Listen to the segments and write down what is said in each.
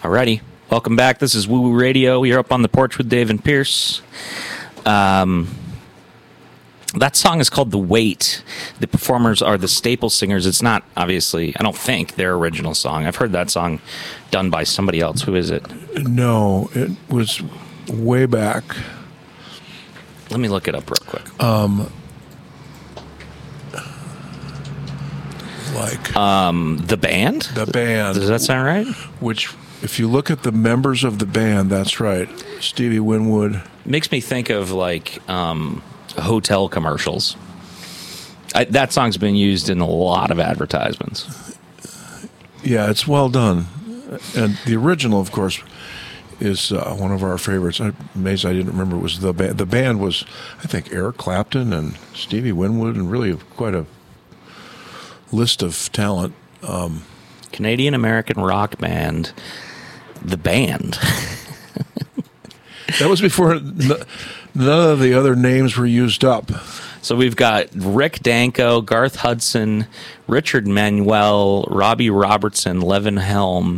Alrighty, welcome back. This is Woo Woo Radio. You're up on the porch with Dave and Pierce. That song is called The Wait. The performers are the Staple Singers. It's not, obviously, I don't think, their original song. I've heard that song done by somebody else. Who is it? No, it was way back. Let me look it up real quick. The band? The band. Does that sound right? Which, if you look at the members of the band, that's right. Stevie Winwood. Makes me think of, like, hotel commercials. That song's been used in a lot of advertisements. Yeah, it's well done. And the original, of course, is one of our favorites. I'm amazed I didn't remember it was the band. The band was, I think, Eric Clapton and Stevie Winwood, and really quite a list of talent. Canadian-American rock band, The Band. That was before none of the other names were used up. So we've got Rick Danko, Garth Hudson, Richard Manuel, Robbie Robertson, Levin Helm.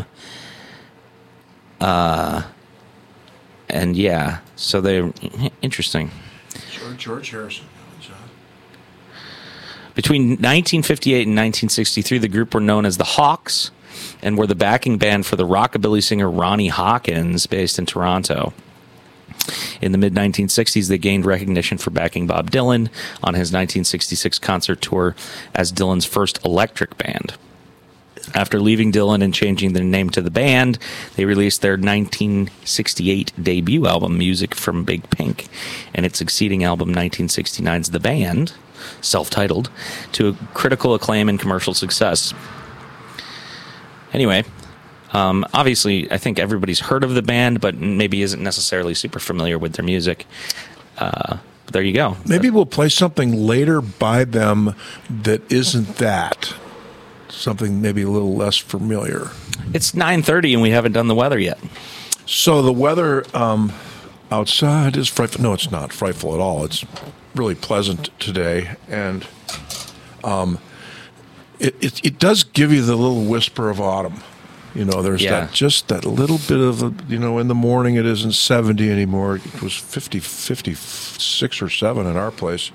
And yeah, so they're interesting. George Harrison. Between 1958 and 1963, the group were known as the Hawks and were the backing band for the rockabilly singer Ronnie Hawkins, based in Toronto. In the mid-1960s, they gained recognition for backing Bob Dylan on his 1966 concert tour as Dylan's first electric band. After leaving Dylan and changing their name to the band, they released their 1968 debut album, Music from Big Pink, and its succeeding album, 1969's The Band, self-titled, to critical acclaim and commercial success. Anyway, obviously, I think everybody's heard of the band, but maybe isn't necessarily super familiar with their music. But there you go. Maybe we'll play something later by them that isn't that. Something maybe a little less familiar. It's 9:30 and we haven't done the weather yet. So the weather outside is frightful. No, it's not frightful at all. It's really pleasant today, and it does give you the little whisper of autumn. You know, there's that little bit of in the morning it isn't 70 anymore. It was 56 or 7 in our place.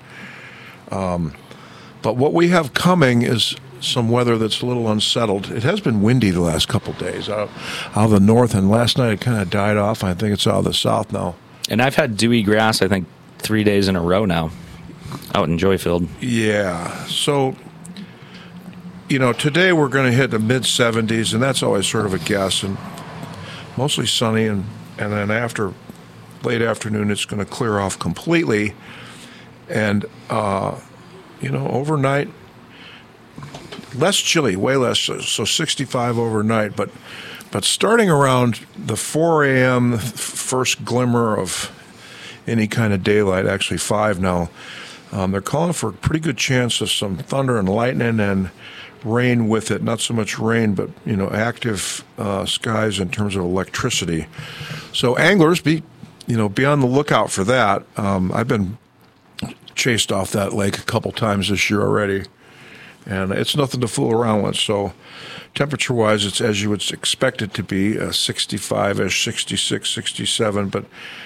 But what we have coming is some weather that's a little unsettled. It has been windy the last couple of days out of the north, and last night it kind of died off. I think it's out of the south now. And I've had dewy grass, I think, 3 days in a row now out in Joyfield. Yeah. So, today we're going to hit the mid-70s, and that's always sort of a guess, and mostly sunny, and then after late afternoon it's going to clear off completely. And, overnight, less chilly, way less, so 65 overnight, but starting around the 4 a.m., first glimmer of any kind of daylight, actually 5 now, they're calling for a pretty good chance of some thunder and lightning and rain with it. Not so much rain, but, active skies in terms of electricity. So anglers, be on the lookout for that. I've been chased off that lake a couple times this year already. And it's nothing to fool around with. So temperature-wise, it's as you would expect it to be, 65-ish, 66, 67. But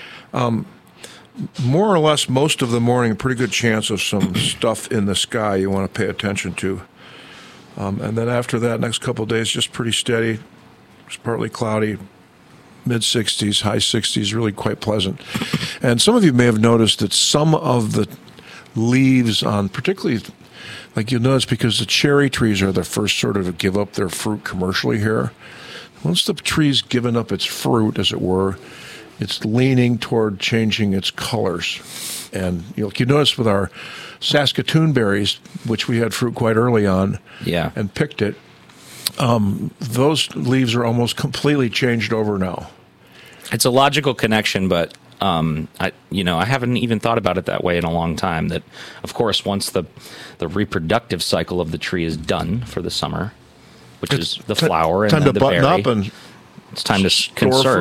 more or less most of the morning, a pretty good chance of some stuff in the sky you want to pay attention to. And then after that, next couple of days, just pretty steady. It's partly cloudy, mid-60s, high 60s, really quite pleasant. And some of you may have noticed that some of the leaves on, particularly, like you'll notice, because the cherry trees are the first sort of to give up their fruit commercially here. Once the tree's given up its fruit, as it were, it's leaning toward changing its colors. And you notice with our Saskatoon berries, which we had fruit quite early on, and picked it, those leaves are almost completely changed over now. It's a logical connection, but I haven't even thought about it that way in a long time. That, of course, once the reproductive cycle of the tree is done for the summer, which is the flower and time then to the button berry, up and it's time to conserve.